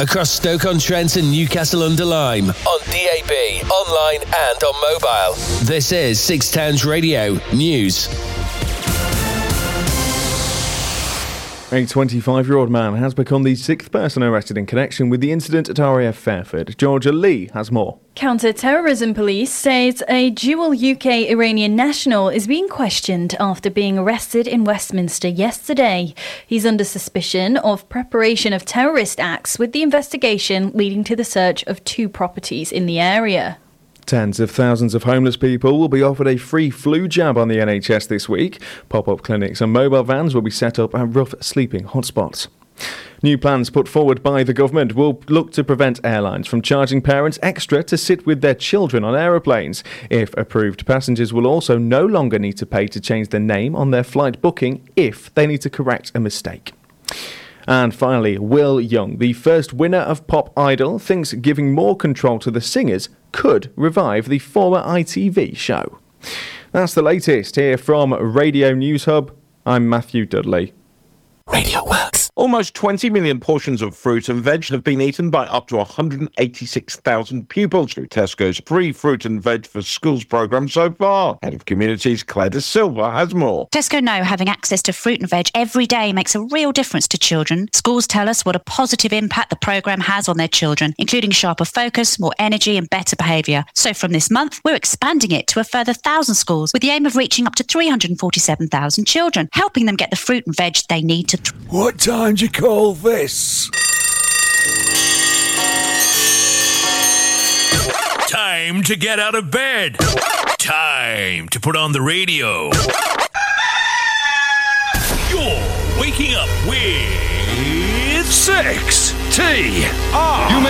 across Stoke-on-Trent and Newcastle-under-Lyme, on DAB, online and on mobile. This is Six Towns Radio News. A 25-year-old man has become the sixth person arrested in connection with the incident at RAF Fairford. Georgia Lee has more. Counter-terrorism police says a dual UK-Iranian national is being questioned after being arrested in Westminster yesterday. He's under suspicion of preparation of terrorist acts, with the investigation leading to the search of 2 properties in the area. Tens of thousands of homeless people will be offered a free flu jab on the NHS this week. Pop-up clinics and mobile vans will be set up at rough sleeping hotspots. New plans put forward by the government will look to prevent airlines from charging parents extra to sit with their children on aeroplanes. If approved, passengers will also no longer need to pay to change their name on their flight booking if they need to correct a mistake. And finally, Will Young, the first winner of Pop Idol, thinks giving more control to the singers could revive the former ITV show. That's the latest here from Radio News Hub. I'm Matthew Dudley. Radio Works. Almost 20 million portions of fruit and veg have been eaten by up to 186,000 pupils through Tesco's free fruit and veg for schools programme so far. Head of Communities Claire De Silva has more. Tesco know having access to fruit and veg every day makes a real difference to children. Schools tell us what a positive impact the programme has on their children, including sharper focus, more energy and better behaviour. So from this month, we're expanding it to a further 1,000 schools with the aim of reaching up to 347,000 children, helping them get the fruit and veg they need to What time do you call this? Time to get out of bed. Time to put on the radio. You're waking up with 6TR.